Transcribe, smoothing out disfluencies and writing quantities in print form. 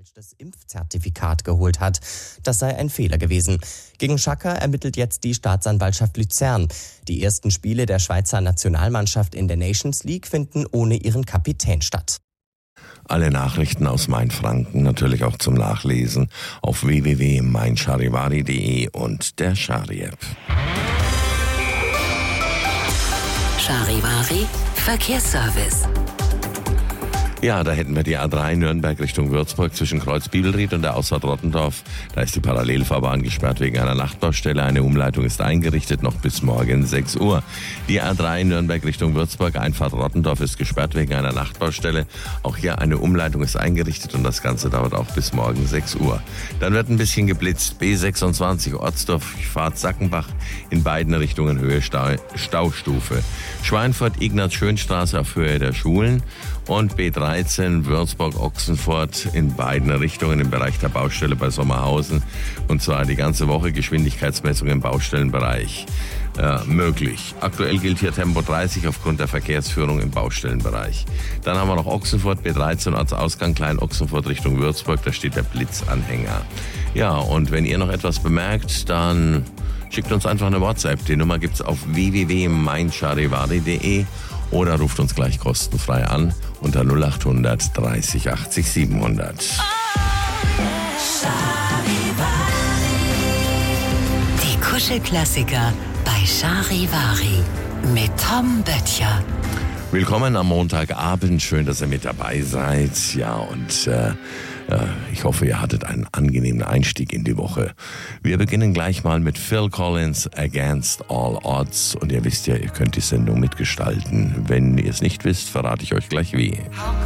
gefälschtes Impfzertifikat geholt hat. Das sei ein Fehler gewesen. Gegen Xhaka ermittelt jetzt die Staatsanwaltschaft Luzern. Die ersten Spiele der Schweizer Nationalmannschaft in der Nations League finden ohne ihren Kapitän statt. Alle Nachrichten aus Mainfranken natürlich auch zum Nachlesen auf www.meincharivari.de und der Chari-App. Charivari Verkehrsservice. Ja, da hätten wir die A3 Nürnberg Richtung Würzburg zwischen Kreuz Bibelried und der Ausfahrt Rottendorf. Da ist die Parallelfahrbahn gesperrt wegen einer Nachtbaustelle. Eine Umleitung ist eingerichtet, noch bis morgen 6 Uhr. Die A3 Nürnberg Richtung Würzburg, Einfahrt Rottendorf ist gesperrt wegen einer Nachtbaustelle. Auch hier eine Umleitung ist eingerichtet und das Ganze dauert auch bis morgen 6 Uhr. Dann wird ein bisschen geblitzt. B26 Ortsdorf, Fahrt Sackenbach in beiden Richtungen Höhe Staustufe. Schweinfurt-Ignaz-Schönstraße auf Höhe der Schulen und B13 Würzburg-Ochsenfurt in beiden Richtungen im Bereich der Baustelle bei Sommerhausen. Und zwar die ganze Woche Geschwindigkeitsmessung im Baustellenbereich möglich. Aktuell gilt hier Tempo 30 aufgrund der Verkehrsführung im Baustellenbereich. Dann haben wir noch Ochsenfurt, B13 Ortsausgang Klein-Ochsenfurt Richtung Würzburg, da steht der Blitzanhänger. Ja, und wenn ihr noch etwas bemerkt, dann schickt uns einfach eine WhatsApp. Die Nummer gibt's auf www.meincharivari.de oder ruft uns gleich kostenfrei an unter 0800 30 80 700. Die Kuschelklassiker bei Charivari mit Tom Böttcher. Willkommen am Montagabend, schön, dass ihr mit dabei seid. Ja, und ich hoffe, ihr hattet einen angenehmen Einstieg in die Woche. Wir beginnen gleich mal mit Phil Collins, Against All Odds. Und ihr wisst ja, ihr könnt die Sendung mitgestalten. Wenn ihr es nicht wisst, verrate ich euch gleich wie.